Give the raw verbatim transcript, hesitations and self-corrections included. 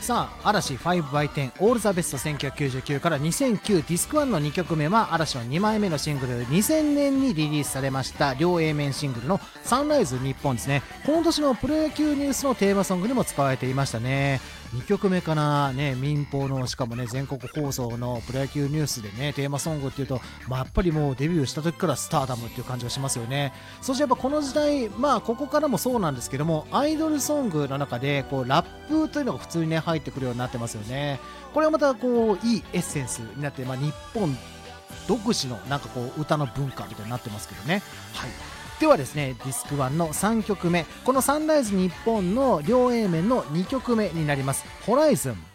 さあ嵐 ファイブバイテン オールザベストせんきゅうひゃくきゅうじゅうきゅうからにせんきゅうディスクワンのにきょくめは嵐のにまいめのシングル、にせんねんにリリースされました両 A 面シングルのサンライズ日本ですね。この年のプロ野球ニュースのテーマソングにも使われていましたね。にきょくめかな、ね、民放のしかもね全国放送のプロ野球ニュースでねテーマソングっていうと、まあ、やっぱりもうデビューした時からスターダムっていう感じがしますよね。そしてやっぱこの時代、まあここからもそうなんですけども、アイドルソングの中でこうラップというのが普通にね入ってくるようになってますよね。これはまたこういいエッセンスになって、まあ、日本独自のなんかこう歌の文化みたいになってますけどね。はい、ではですね、ディスクワンのさんきょくめ、このサンライズ日本の両 A 面のにきょくめになります。ホライズン。